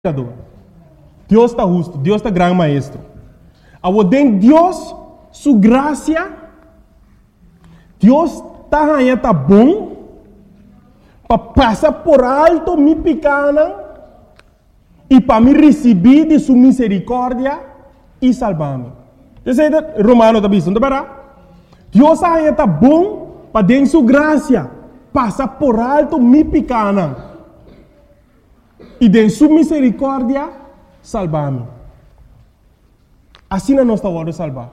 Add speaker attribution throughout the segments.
Speaker 1: Dios está justo, Dios está gran maestro. Awoden Dios, su gracia, Dios está bom para passar por alto mi picana e para me receber de sua misericórdia e salvar-me. Você é Romano está dizendo, não? Deus está bom para dar sua graça, passar por alto mi picana e de sua misericórdia salvar-me. Assim nós estamos salvar.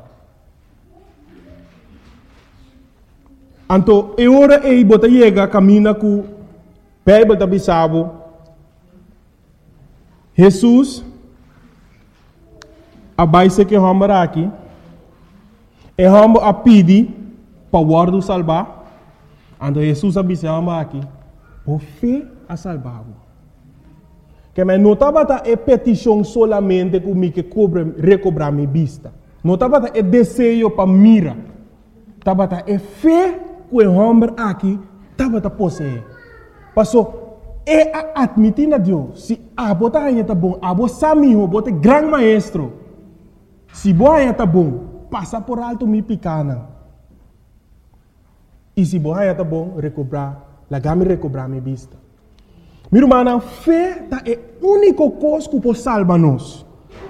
Speaker 1: Então, é hora de você chegar, caminhar com a Bíblia da Bissau. Jesus, a base que vamos aqui, é vamos a pedir para o word salvar. Então, Jesus a Bissau aqui, por fé a salvar. Que mas não estava a petição solamente comigo que recobrar minha vista. Não estava a desejo para mira. Estava a fé que o homem aqui estava a possuir. Passou é a admitir a Deus. Se a bota aí está bom, a bota samiho, bota grande maestro. Se boa aí está bom, passa por alto me picana. E se boa aí está bom, recobrar, lagame recobrar minha vista. Meu irmão, a fé é a única coisa que pode salvar-nos.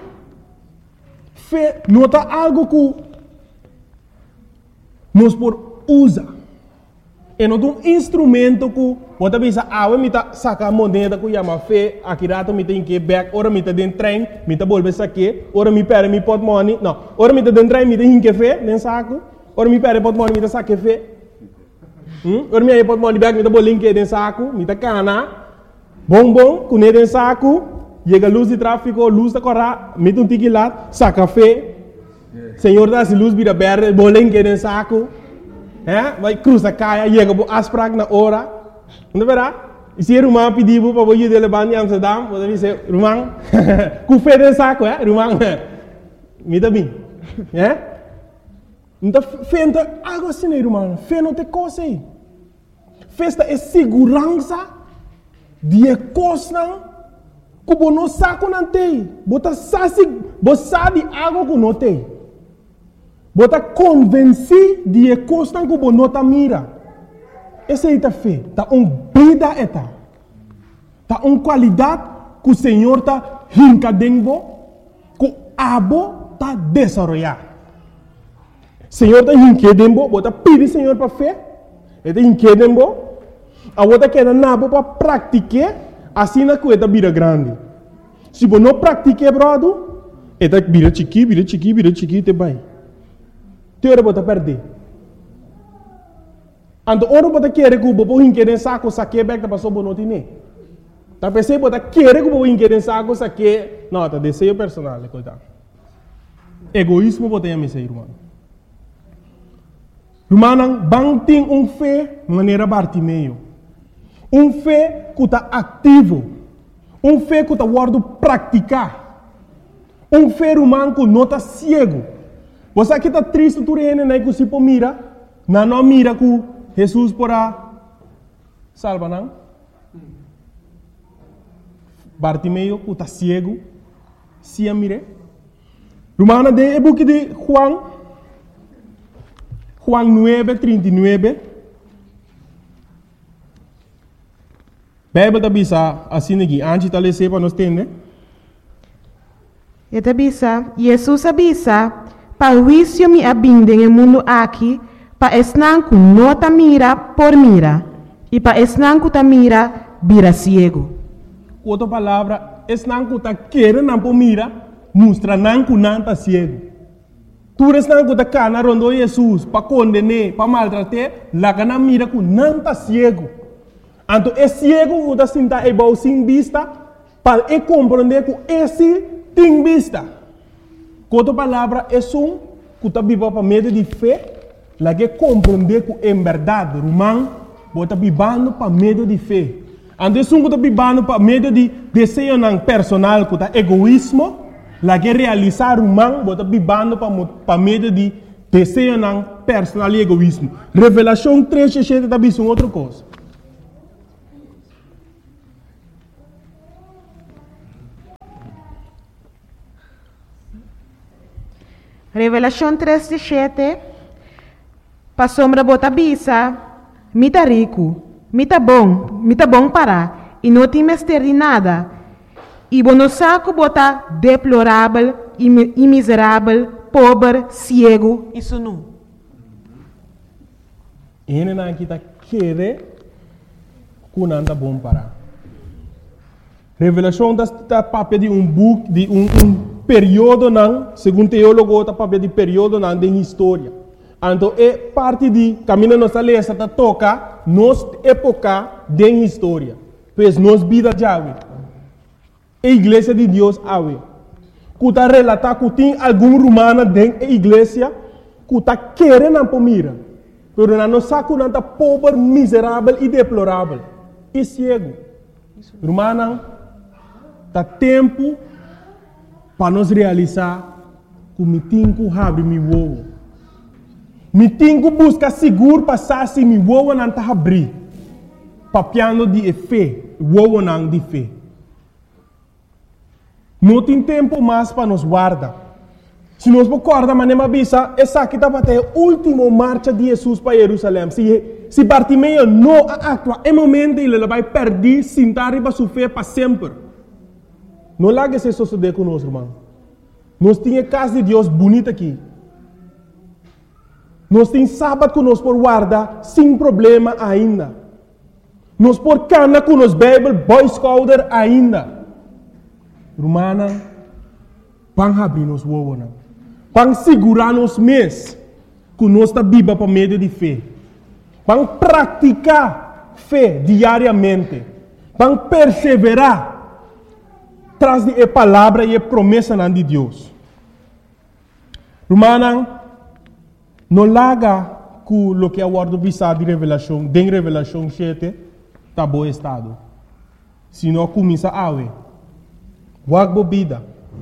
Speaker 1: Fé não é algo que nós podemos usar. É um instrumento que você pensa, eu me saca a moneda que chama fé, aqui rato me tem que back, ora me tem dentro trem, me tem bolsa saque, ora me perde me pot money, não, ora me tem dentro trem, me tem que fé, dentro saco, ora me perde pot money, me tem saque fé. Ora me aí pot money back, me tem bolinho dentro saco, me tem cana. Bom, com ele em saco, chega a luz de tráfico, luz da corra, mete tique lá, saca café. Senhor dá se luz vira verde, bolinho em saco. Vai cruza caia, chega a asprag na hora. Não verá? E se o irmão pediu para você de levar em Amsterdam, você dizer, irmão, com fé em saco, irmão, me dá bem. Então, fé não é algo assim, irmão. Fé não tem coisa aí. Festa é segurança. Die coisa que você não sabe que não tem. Você sabe algo que não tem. Você está convencido de coisa que você não está mira. Essa é a fé. Está uma vida. Está uma qualidade que o Senhor está rincadendo, que o abo está desenvolvendo. O Senhor está rincadendo, você pede ao Senhor para fé. Ele está rincadendo. A outra que é nabo para praticar, assim na coisa vira grande. Se você não praticar, brother, é vira chiqui, te vai. Te hora você perder. Então, hora você quer que você quer saco, saque back da pessoa não tem. Tá pensando você quer que você quer saco, saque, não, tá desejo personal, coitado. Egoísmo você tem ser irmão. Irmão, bang tem fé maneira Bartimeu. Fé que está ativo. Fé que está guardando praticar. Fé humano que não está cego. Você aqui está triste, tu reina, que se pode mira. Não mira que Jesus porá salva, não? Bartimeu que está cego. Se a mire. Romana de book de Juan 9:39. Bíblia da bisa assim aqui, antes de ler para nós entender.
Speaker 2: E da bisa, Jesus avisa, para o juízo me abinde no mundo aqui, para esnanco não ta mira por mira, e para esnanco ta mira vira ciego.
Speaker 1: Outra palavra, esnanco ta quer não por mira, mostra nanco não ta ciego. Tu esnanco ta cana rondo Jesus, para condenar, para maltratar, lá que não mira com não ta ciego. Então, é cego que está sentado sem vista, para compreender que esse tem vista. Com outra palavra, é um que está vivendo para meio de fé, lá que compreender que é verdade, irmão, está vivendo para meio de fé. Então, é um que está vivendo para meio de desejo personal, que está egoísmo, lá que realizar irmão, está vivendo para meio de desejo personal e egoísmo. Revelação 3:7 está vivendo outra coisa.
Speaker 2: Revelação 3:17. Pa sombra bota bisa, mita rico, mita bom para, e não tem mestre de nada. E bono saco bota deplorável, e miserável, pobre, cego, isso não.
Speaker 1: Ele não kita querer que não anda bom para. Revelação está papel de book, de período não, segundo teólogo, está papel de período não de história. Então é parte de caminho nossa lei está toca nos época de história, pois nos vida já a igreja de Deus ave. Kuta relata que tem algum romano dentro da igreja kuta querendo não pomira, pero não sabe que está pobre, miserável e deplorável e cego. Romano, tá tempo para nós realizar que me tenho que abrir meu ovo. Me tenho que buscar seguro para saber se meu ovo não está abrir. Papiando de fé, o ovo não de fé. Não tem tempo mais para nos guardar. Se nós guardar, mas nem avisa, essa aqui está para a última marcha de Jesus para Jerusalém. Se Bartimeu não atua, é momento ele vai perder, sentar e vai sofrer para sempre. Não larga esse suceder conosco, irmão. Nós temos a casa de Deus bonita aqui. Nós temos sábado que nós por guardar sem problema ainda. Nós por cana com os Bible, Boy Scouter ainda. Romana, vamos abrir nos ovos. Vamos segurar nos mês que nós está viva para meio de fé. Vamos praticar fé diariamente. Vamos perseverar traz de palavra e promessa de Deus. Romana, não larga que o que é o visa de revelação, de revelação 7, está bom estado. Se não começa a ver. Wag bobida.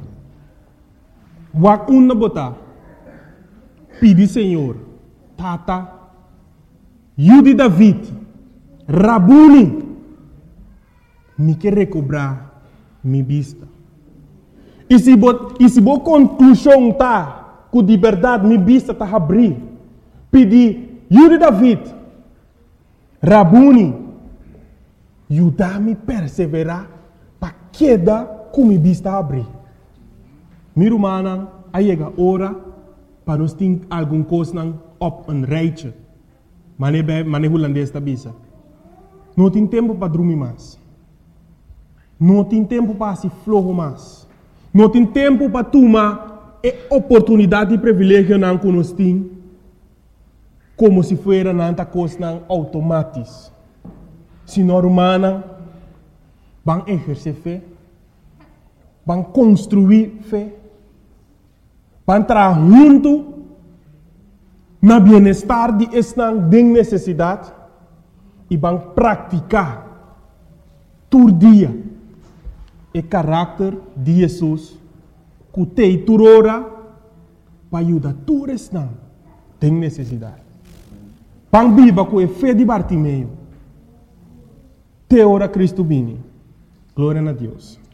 Speaker 1: Wag una bota. Pedi Senhor, Tata, Yudi David, Rabuni, me quer recobrar minha vista. E se boa conclusão tá, que de verdade minha vista está a abrir, pedi, Yudi David, Rabuni, ajudar-me a perseverar para queda com minha vista a abrir. Minha irmã, aí chega a hora para nós ter alguma coisa op een rijtje. Mane holandês da bisa. Não tem tempo para dormir mais. Não tem tempo para se flojo mais. Não tem tempo para tomar a oportunidade e privilégio que nós temos como se fosse nanta coisa automática. Se não humana, vão exercer fé, vão construir fé, vão entrar junto no bem-estar de esta necessidade e vão praticar todo dia o caráter de Jesus que tem turora para ajudar todos esta tem necessidade. Vão viver com a fé de Bartimeu. Te ora Cristo vini. Glória a Deus.